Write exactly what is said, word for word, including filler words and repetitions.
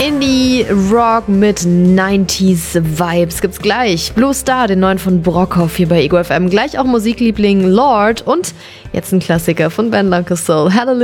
Indie Rock mit neunziger Vibes gibt's gleich. Blue Star, den neuen von Brockhoff hier bei Ego F M. Gleich auch Musikliebling Lord und jetzt ein Klassiker von Ben Lancaster Soul. Hallelujah.